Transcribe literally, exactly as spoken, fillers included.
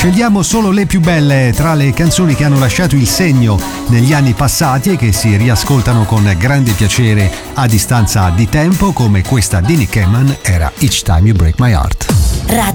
Scegliamo solo le più belle tra le canzoni che hanno lasciato il segno negli anni passati e che si riascoltano con grande piacere a distanza di tempo, come questa di Nick Cayman era Each Time You Break My Heart.